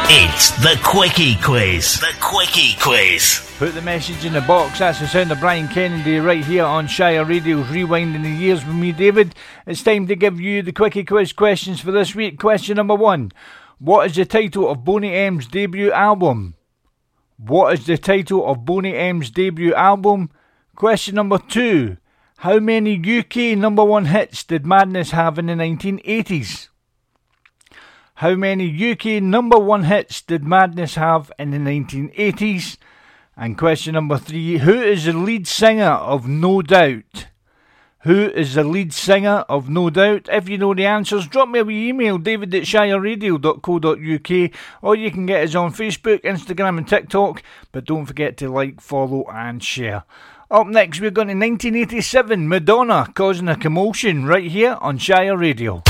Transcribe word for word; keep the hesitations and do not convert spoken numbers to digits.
It's the Quickie Quiz. The Quickie Quiz. Put the message in the box. That's the sound of Brian Kennedy right here on Shire Radio's Rewinding the Years with me, David. It's time to give you the Quickie Quiz questions for this week. Question number one. What is the title of Boney M's debut album? What is the title of Boney M's debut album? Question number two. How many U K number one hits did Madness have in the nineteen eighties? How many U K number one hits did Madness have in the nineteen eighties? And question number three, who is the lead singer of No Doubt? Who is the lead singer of No Doubt? If you know the answers, drop me a wee email, david at shire radio dot co dot uk, or you can get us on Facebook, Instagram and TikTok, but don't forget to like, follow and share. Up next, we're going to nineteen eighty-seven, Madonna, Causing a Commotion, right here on Shire Radio.